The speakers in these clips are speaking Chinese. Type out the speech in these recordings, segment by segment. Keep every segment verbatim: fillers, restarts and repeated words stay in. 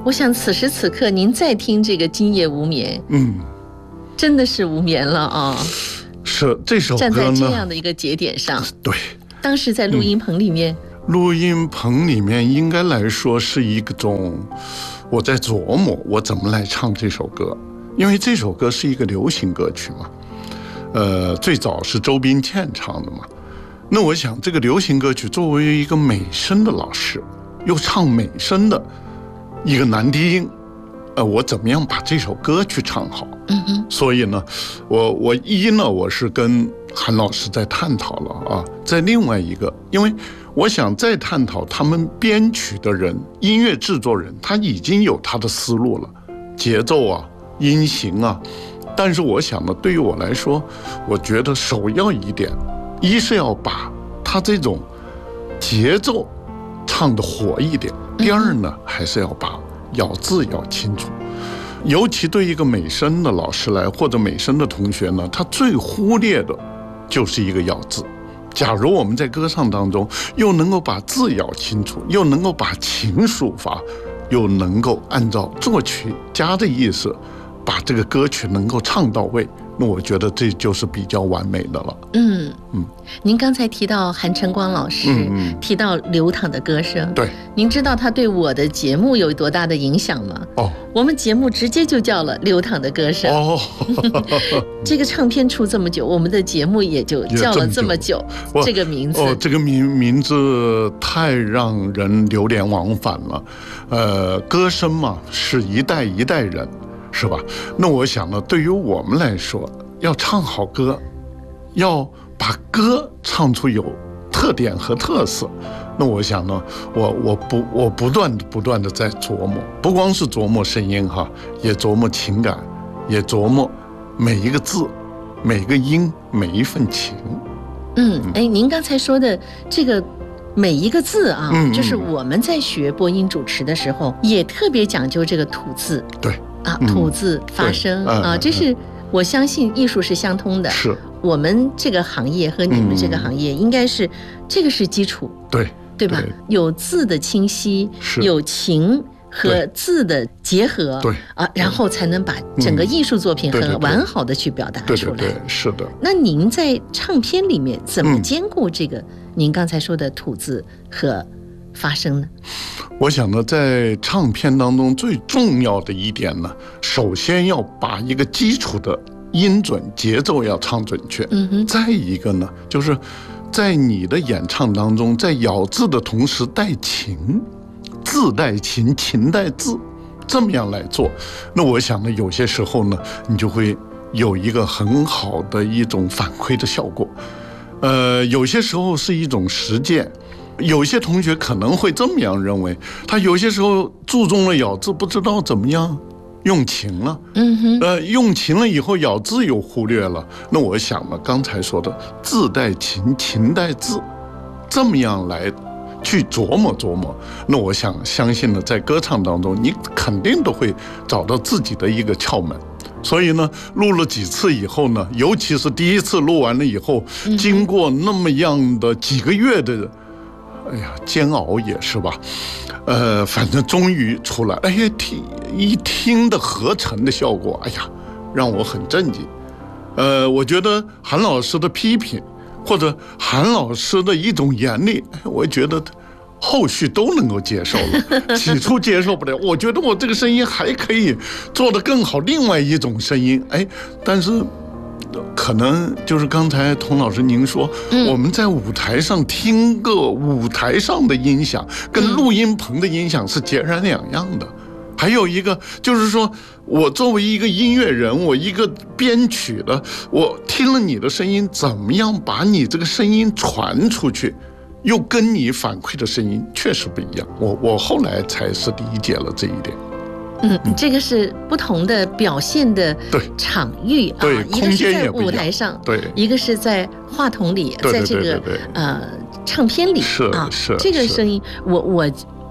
我想此时此刻您再听这个《今夜无眠》， 嗯， 真的是无眠了啊！ 是这首歌呢， 站在这样的一个节点上， 对， 当时在录音棚里面， 嗯、录音棚里面应该来说是一种，我在琢磨我怎么来唱这首歌，因为这首歌是一个流行歌曲嘛，呃，最早是周宾倩唱的嘛。那我想，这个流行歌曲作为一个美声的老师，又唱美声的一个男低音，呃，我怎么样把这首歌去唱好？ 嗯嗯。 所以呢，我我一呢，我是跟韩老师在探讨了啊，在另外一个，因为我想再探讨他们编曲的人、音乐制作人，他已经有他的思路了，节奏啊、音型啊，但是我想呢，对于我来说，我觉得首要一点。一是要把他这种节奏唱得活一点，第二呢，还是要把咬字要清楚。尤其对一个美声的老师来，或者美声的同学呢，他最忽略的就是一个咬字。假如我们在歌唱当中又能够把字咬清楚，又能够把情抒发，又能够按照作曲家的意思把这个歌曲能够唱到位，那我觉得这就是比较完美的了。 嗯嗯，您刚才提到韩晨光老师，嗯嗯提到刘淌的歌声， 对， 您知道他对我的节目有多大的影响吗？哦，我们节目直接就叫了刘淌的歌声。哦，这个唱片出这么久，我们的节目也就叫了这么久，这个名字。 哦，这个名名字太让人流连忘返了。呃，歌声嘛，是一代一代人。是吧？那我想呢，对于我们来说，要唱好歌，要把歌唱出有特点和特色。那我想呢，我我不我不断不断的在琢磨，不光是琢磨声音哈，也琢磨情感，也琢磨每一个字、每个音、每一份情。 嗯，哎，您刚才说的这个。每一个字啊，嗯嗯就是我们在学播音主持的时候，也特别讲究这个吐字。 对啊，吐字发声、嗯、啊，这是我相信艺术是相通的。 是， 我们这个行业和你们这个行业应该是、嗯、这个是基础。 对， 对吧？对，有字的清晰，有情和字的结合。 对啊，然后才能把整个艺术作品很完好的去表达出来。 对对对，是的。 那您在唱片里面怎么兼顾这个？嗯您刚才说的吐字和发声呢？ 我想呢，在唱片当中最重要的一点呢，首先要把一个基础的音准节奏要唱准确。嗯哼。再一个呢，就是在你的演唱当中，在咬字的同时带情，字带情，情带字，这么样来做。那我想呢，有些时候呢，你就会有一个很好的一种反馈的效果。呃，有些时候是一种实践，有些同学可能会这么样认为，他有些时候注重了咬字，不知道怎么样用情了，嗯哼，呃，用情了以后咬字又忽略了。那我想呢，刚才说的字带情，情带字，这么样来去琢磨琢磨，那我想相信呢，在歌唱当中，你肯定都会找到自己的一个窍门。所以呢，录了几次以后呢，尤其是第一次录完了以后，经过那么样的几个月的，哎呀，煎熬也是吧，呃，反正终于出来，哎呀，听一听的合成的效果，哎呀，让我很震惊。呃，我觉得韩老师的批评或者韩老师的一种严厉，我觉得后续都能够接受了，起初接受不了，我觉得我这个声音还可以做得更好，另外一种声音，哎，但是可能就是刚才童老师您说、嗯、我们在舞台上听个舞台上的音响跟录音棚的音响是截然两样的。还有一个就是说，我作为一个音乐人，我一个编曲的，我听了你的声音，怎么样把你这个声音传出去，又跟你反馈的声音确实不一样。我我后来才是理解了这一点。 嗯，这个是不同的表现的场域啊， 对， 一个是在舞台上， 对， 一个是在话筒里， 对在这个呃唱片里是啊， 是这个声音，我我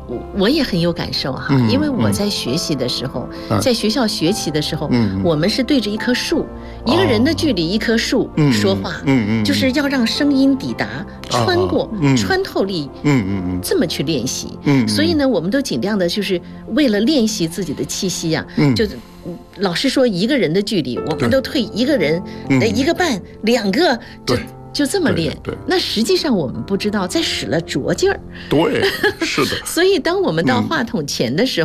我也很有感受哈，嗯、因为我在学习的时候，嗯、在学校学习的时候，嗯、我们是对着一棵树，嗯、一个人的距离，一棵树说话，嗯、就是要让声音抵达、穿过、嗯、穿透力，嗯、这么去练习。嗯、所以呢，我们都尽量的，就是为了练习自己的气息呀、啊，就。老师说一个人的距离，我们都退一个人，一个半，两个，就就这么练。 对， 那实际上我们不知道，在使了拙劲儿。 对，是的。 所以当我们到话筒前的时候。